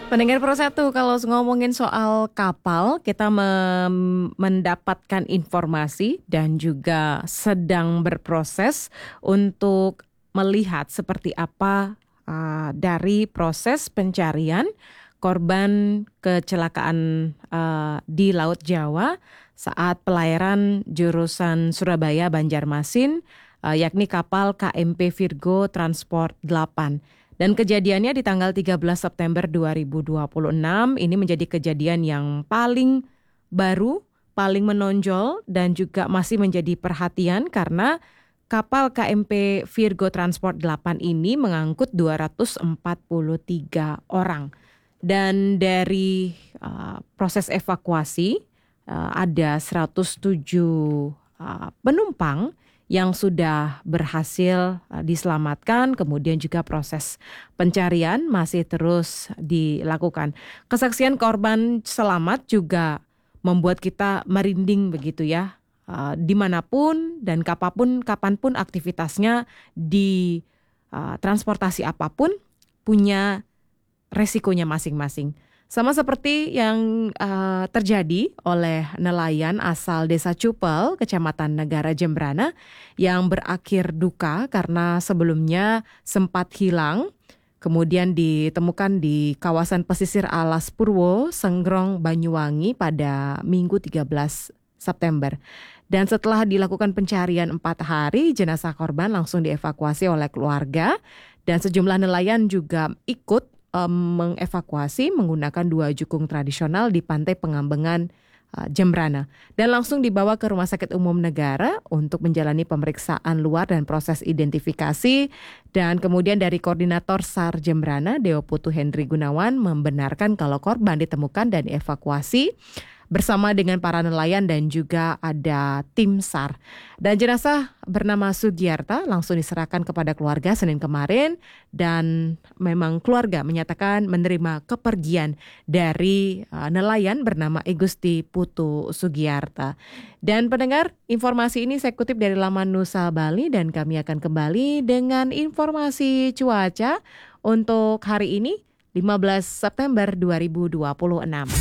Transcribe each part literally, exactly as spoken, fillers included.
Pendengar Pro satu, kalau ngomongin soal kapal, kita mem- mendapatkan informasi dan juga sedang berproses untuk melihat seperti apa uh, dari proses pencarian korban kecelakaan uh, di Laut Jawa saat pelayaran jurusan Surabaya Banjarmasin, uh, yakni kapal K M P Virgo Transport delapan. Dan kejadiannya di tanggal tiga belas September dua ribu dua puluh enam, ini menjadi kejadian yang paling baru, paling menonjol dan juga masih menjadi perhatian karena kapal K M P Virgo Transport delapan ini mengangkut dua ratus empat puluh tiga orang. Dan dari uh, proses evakuasi uh, ada seratus tujuh uh, penumpang yang sudah berhasil diselamatkan, kemudian juga proses pencarian masih terus dilakukan. Kesaksian korban selamat juga membuat kita merinding begitu ya, uh, dimanapun dan kapanpun, kapanpun aktivitasnya di uh, transportasi apapun punya resikonya masing-masing. Sama seperti yang uh, terjadi oleh nelayan asal Desa Cupel, Kecamatan Negara Jembrana, yang berakhir duka karena sebelumnya sempat hilang, kemudian ditemukan di kawasan pesisir Alas Purwo, Senggrong, Banyuwangi pada Minggu tiga belas September. Dan setelah dilakukan pencarian empat hari, jenazah korban langsung dievakuasi oleh keluarga dan sejumlah nelayan juga ikut Um, mengevakuasi menggunakan dua jukung tradisional di pantai Pengambengan uh, Jembrana dan langsung dibawa ke Rumah Sakit Umum Negara untuk menjalani pemeriksaan luar dan proses identifikasi. Dan kemudian dari Koordinator SAR Jembrana, Deo Putu Hendri Gunawan, membenarkan kalau korban ditemukan dan dievakuasi bersama dengan para nelayan dan juga ada tim SAR. Dan jenazah bernama Sugiyarta langsung diserahkan kepada keluarga Senin kemarin dan memang keluarga menyatakan menerima kepergian dari uh, nelayan bernama Igusti Putu Sugiyarta. Dan pendengar, informasi ini saya kutip dari laman Nusa Bali dan kami akan kembali dengan informasi cuaca untuk hari ini lima belas September dua ribu dua puluh enam.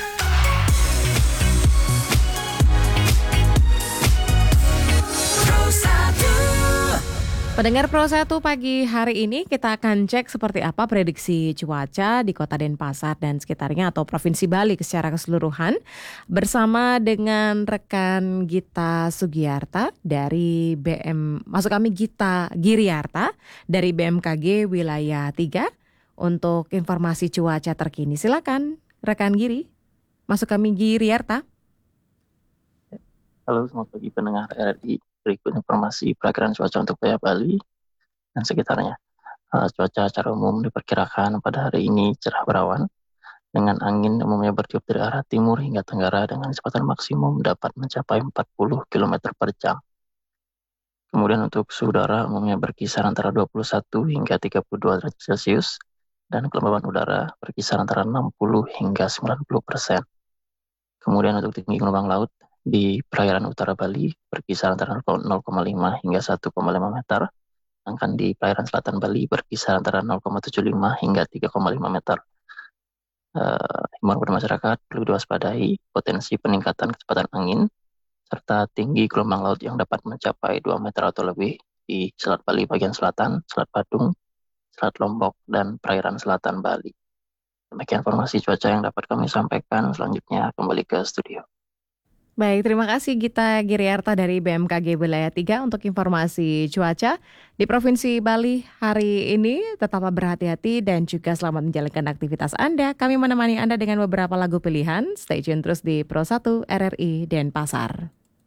Pendengar Pro satu, pagi hari ini kita akan cek seperti apa prediksi cuaca di Kota Denpasar dan sekitarnya atau Provinsi Bali secara keseluruhan bersama dengan rekan Gita Sugiyarta dari B M, maksud kami Gita Giriarta dari B M K G Wilayah tiga untuk informasi cuaca terkini. Silakan rekan Giri, masuk kami Giriarta. Halo, selamat pagi pendengar R R I. Berikut informasi perakiraan cuaca untuk wilayah Bali dan sekitarnya. Uh, cuaca secara umum diperkirakan pada hari ini cerah berawan dengan angin umumnya bertiup dari arah timur hingga tenggara dengan kecepatan maksimum dapat mencapai empat puluh kilometer per jam. Kemudian untuk suhu udara umumnya berkisar antara dua puluh satu hingga tiga puluh dua derajat Celcius dan kelembaban udara berkisar antara enam puluh hingga sembilan puluh persen. Kemudian untuk tinggi gelombang laut di perairan utara Bali berkisar antara nol koma lima hingga satu koma lima meter, sedangkan di perairan selatan Bali berkisar antara nol koma tujuh lima hingga tiga koma lima meter. Uh, Himbauan kepada masyarakat perlu diwaspadai potensi peningkatan kecepatan angin serta tinggi gelombang laut yang dapat mencapai dua meter atau lebih di Selat Bali bagian selatan, Selat Badung, Selat Lombok, dan perairan selatan Bali. Demikian informasi cuaca yang dapat kami sampaikan. Selanjutnya kembali ke studio. Baik, terima kasih Gita Giriarta dari B M K G Wilayah tiga untuk informasi cuaca di Provinsi Bali hari ini. Tetaplah berhati-hati dan juga selamat menjalankan aktivitas Anda. Kami menemani Anda dengan beberapa lagu pilihan. Stay tune terus di Pro satu R R I Denpasar.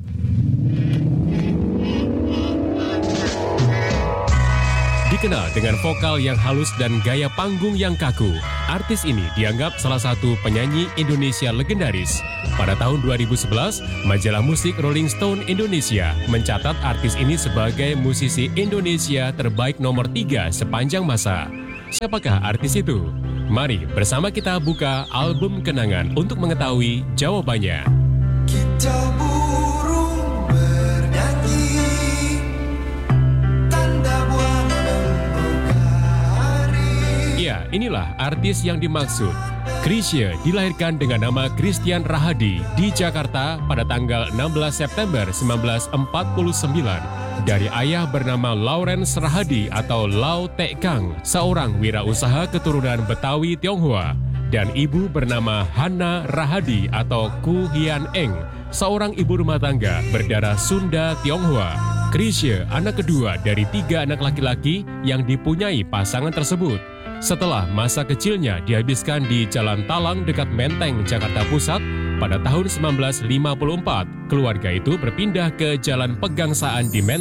Dikenal dengan vokal yang halus dan gaya panggung yang kaku, artis ini dianggap salah satu penyanyi Indonesia legendaris. Pada tahun dua ribu sebelas, majalah musik Rolling Stone Indonesia mencatat artis ini sebagai musisi Indonesia terbaik nomor tiga sepanjang masa. Siapakah artis itu? Mari bersama kita buka album kenangan untuk mengetahui jawabannya. Kita burung bernyanyi, tanda bulan membuka hari. Ya, inilah artis yang dimaksud. Chrisye dilahirkan dengan nama Christian Rahadi di Jakarta pada tanggal enam belas September seribu sembilan ratus empat puluh sembilan dari ayah bernama Lawrence Rahadi atau Lau Tek Kang, seorang wirausaha keturunan Betawi Tionghoa, dan ibu bernama Hana Rahadi atau Ku Hian Eng, seorang ibu rumah tangga berdarah Sunda Tionghoa. Chrisye anak kedua dari tiga anak laki-laki yang dipunyai pasangan tersebut. Setelah masa kecilnya dihabiskan di Jalan Talang dekat Menteng, Jakarta Pusat, pada tahun seribu sembilan ratus lima puluh empat, keluarga itu berpindah ke Jalan Pegangsaan di Menteng.